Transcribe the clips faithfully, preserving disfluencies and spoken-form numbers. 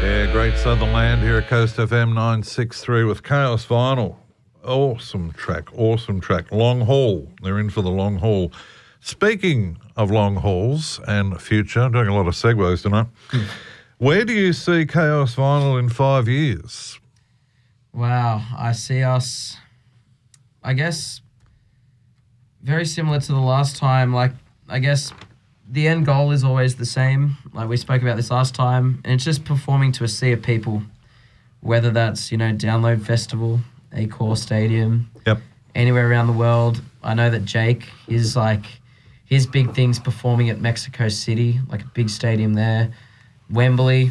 Yeah, great Southern Land here at Coast F M nine sixty-three with Chaos Vinyl. Awesome track, awesome track. Long haul. They're in for the long haul. Speaking of long hauls and future, I'm doing a lot of segues tonight. Mm. Where do you see Chaos Vinyl in five years? Wow, I see us, I guess, very similar to the last time. Like, I guess the end goal is always the same. Like we spoke about this last time, and it's just performing to a sea of people, whether that's, you know, Download Festival, Accor Stadium, yep, anywhere around the world. I know that Jake is like, his big thing's performing at Mexico City, like a big stadium there, Wembley.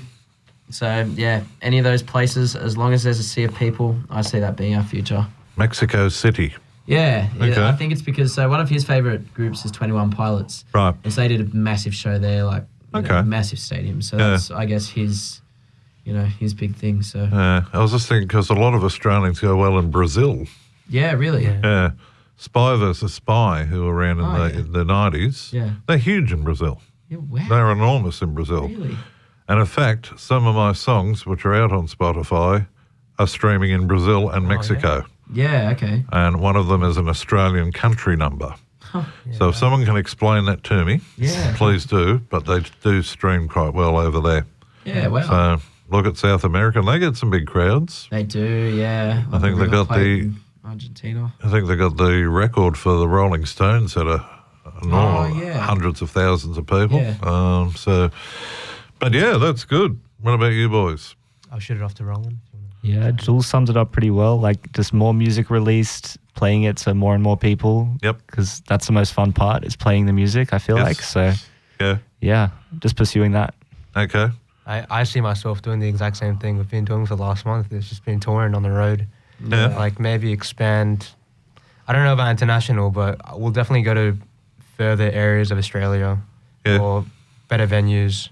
So, yeah, any of those places, as long as there's a sea of people, I see that being our future. Mexico City. Yeah, okay. yeah, I think it's because so one of his favourite groups is twenty-one Pilots. Right. And so they did a massive show there, like you okay. know, massive stadium. So yeah. that's, I guess, his, you know, his big thing. So uh, I was just thinking because a lot of Australians go well in Brazil. Yeah, really. Yeah. yeah. Spy versus Spy, who were around in oh, the, yeah. the nineties. Yeah. They're huge in Brazil. Yeah, wow. They're enormous in Brazil. Really? And in fact, some of my songs, which are out on Spotify, are streaming in Brazil and Mexico. Oh, yeah. Yeah, okay. And one of them is an Australian country number. Huh. Yeah. So if someone can explain that to me, yeah. please do. But they do stream quite well over there. Yeah, wow. So look at South America, and they get some big crowds. They do, yeah. I think they got the Argentina. I think they got the record for the Rolling Stones at a, a normal oh, yeah. hundreds of thousands of people. Yeah. Um, so, but yeah, that's good. What about you boys? I'll shoot it off to Roland. Yeah, Jules sums it up pretty well. Like, just more music released, playing it to more and more people. Yep. Because that's the most fun part, is playing the music, I feel yes. like. So, yeah. yeah, just pursuing that. Okay. I, I see myself doing the exact same thing we've been doing for the last month. It's just been touring on the road. Yeah. Like, maybe expand. I don't know about international, but we'll definitely go to further areas of Australia yeah. or better venues.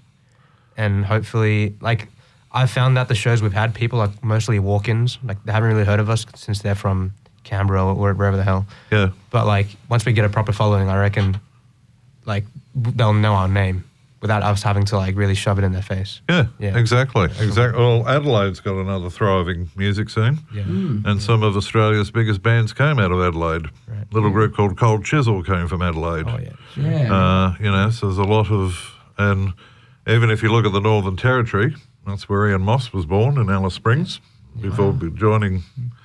And hopefully, like, I've found that the shows we've had, people are mostly walk-ins. Like, they haven't really heard of us since they're from Canberra or wherever the hell. Yeah. But, like, once we get a proper following, I reckon, like, they'll know our name without us having to, like, really shove it in their face. Yeah, yeah. exactly. Exactly. Well, Adelaide's got another thriving music scene. Yeah. Mm. And some of Australia's biggest bands came out of Adelaide. Right. A little yeah. group called Cold Chisel came from Adelaide. Oh, yeah. Sure. Yeah. Uh, you know, so there's a lot of... And even if you look at the Northern Territory... That's where Ian Moss was born, in Alice Springs, before wow. joining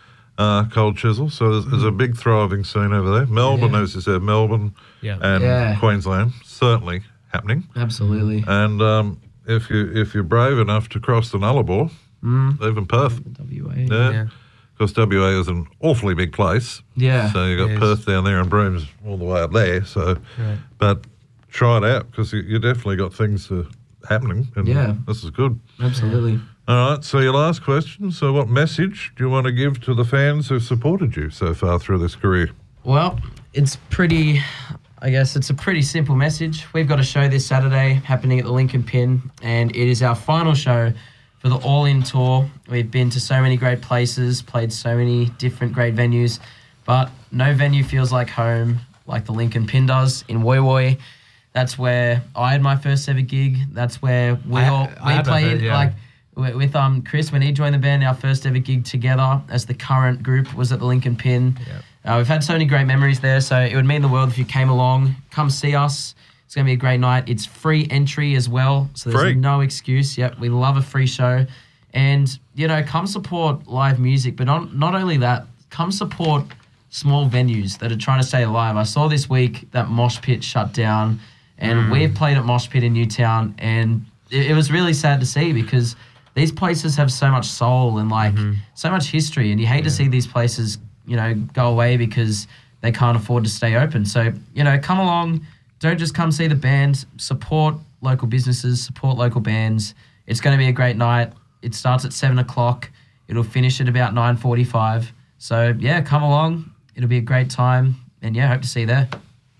uh, Cold Chisel. So there's, there's a big thriving scene over there. Melbourne, yeah. as you said, Melbourne yeah. and yeah. Queensland, certainly happening. Absolutely. And um, if, you, if you're brave enough to cross the Nullarbor, mm. even Perth. W A. Yeah. yeah. Because W A is an awfully big place. Yeah. So you've got Perth down there and Broom's all the way up there. So, right. But try it out, because you, you definitely got things to... happening, and yeah. this is good. Absolutely. All right, so your last question. So what message do you want to give to the fans who've supported you so far through this career? Well, it's pretty, I guess it's a pretty simple message. We've got a show this Saturday happening at the Lincoln Pin, and it is our final show for the All In Tour. We've been to so many great places, played so many different great venues, but no venue feels like home like the Lincoln Pin does in Woy Woy. That's where I had my first ever gig. That's where we I, all I we played heard, yeah. like with, with um Chris when he joined the band. Our first ever gig together as the current group was at the Lincoln Pin. Yep. Uh, we've had so many great memories there. So it would mean the world if you came along. Come see us. It's gonna be a great night. It's free entry as well, so there's free. no excuse. Yep, we love a free show, and you know, come support live music. But not not only that, come support small venues that are trying to stay alive. I saw this week that Mosh Pit shut down. And mm. we've played at Mosh Pit in Newtown, and it, it was really sad to see, because these places have so much soul and like mm-hmm. so much history, and you hate yeah. to see these places, you know, go away because they can't afford to stay open. So, you know, come along, don't just come see the band, support local businesses, support local bands. It's going to be a great night. It starts at seven o'clock. It'll finish at about nine forty-five. So, yeah, come along. It'll be a great time, and yeah, hope to see you there.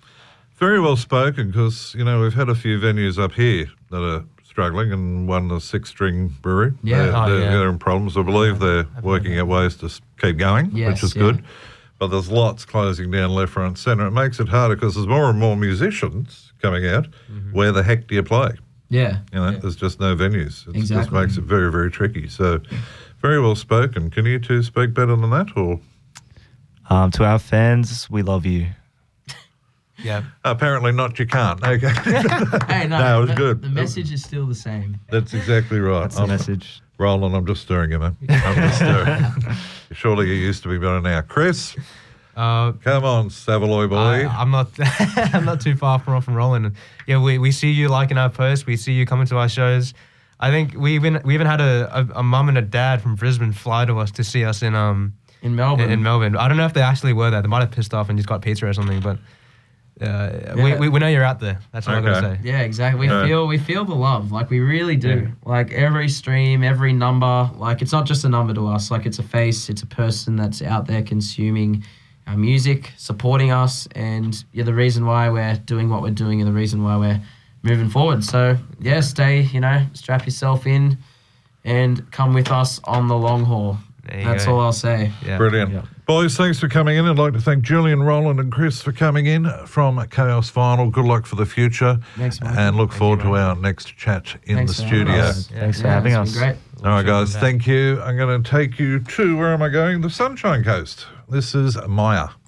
Very well spoken, because, you know, we've had a few venues up here that are struggling, and one, the Six String Brewery. Yeah. They're, Oh, they're, yeah. they're in problems. I believe they're working out ways to keep going, Yes, which is yeah. good. But there's lots closing down left, right, centre. It makes it harder, because there's more and more musicians coming out. Mm-hmm. Where the heck do you play? Yeah. You know, yeah. there's just no venues. It just Exactly. makes it very, very tricky. So, very well spoken. Can you two speak better than that, or Um, to our fans, we love you. Yeah. apparently not? You can't. Okay, Hey, no, No, it was the, good. The message is still the same. that's exactly right. That's the I'm- message. Roland, I'm just stirring you, man. I'm just stirring. Surely you used to be better now, Chris. Uh, Come on, Savaloy boy. I, I'm not. I'm not too far from from Roland. Yeah, we, we see you liking our posts. We see you coming to our shows. I think we even we even had a, a, a mum and a dad from Brisbane fly to us to see us in um In Melbourne. in, in Melbourne. I don't know if they actually were there. They might have pissed off and just got pizza or something. But uh, we, Yeah. we we know you're out there. That's all I'm Okay. gonna say. Yeah, exactly. We Yeah. feel we feel the love, like we really do. Like every stream, every number, like it's not just a number to us. Like it's a face, it's a person that's out there consuming our music, supporting us, and you're the reason why we're doing what we're doing, and the reason why we're moving forward. So yeah, stay, you know, strap yourself in, and come with us on the long haul. There you That's go. all I'll say. Yeah. Brilliant. Yeah. Boys, thanks for coming in. I'd like to thank Julian, Roland, and Chris for coming in from Chaos Vinyl. Good luck for the future. Thanks, Michael. And look Thank forward you, to our next chat in Thanks the for having studio. us. Yeah. Thanks for Yeah, having it's us. been great. All right, guys, Back. thank you. I'm going to take you to, where am I going? The Sunshine Coast. This is Maya.